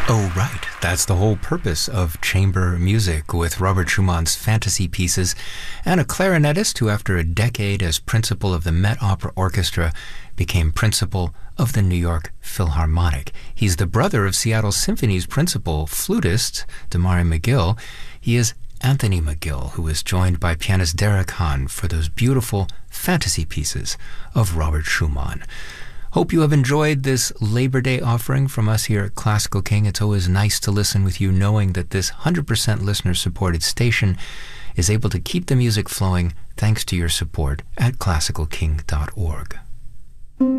Oh, right. That's the whole purpose of chamber music, with Robert Schumann's fantasy pieces, and a clarinetist who, after a decade as principal of the Met Opera Orchestra, became principal of the New York Philharmonic. He's the brother of Seattle Symphony's principal flutist, Damari McGill. He is Anthony McGill, who is joined by pianist Derek Hahn for those beautiful fantasy pieces of Robert Schumann. Hope you have enjoyed this Labor Day offering from us here at Classical King. It's always nice to listen with you, knowing that this 100% listener-supported station is able to keep the music flowing thanks to your support at classicalking.org.